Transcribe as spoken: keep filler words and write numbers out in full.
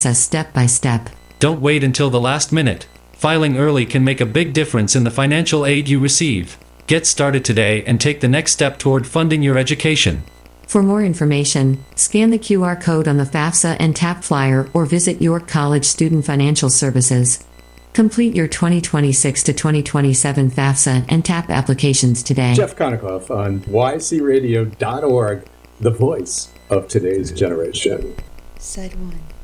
step by step. Don't wait until the last minute. Filing early can make a big difference in the financial aid you receive. Get started today and take the next step toward funding your education. For more information, scan the Q R code on the FAFSA and TAP flyer or visit York College Student Financial Services. Complete your twenty twenty-six to twenty twenty-seven FAFSA and TAP applications today. Jeff Konikoff on Y C radio dot org, the voice of today's generation. Side one.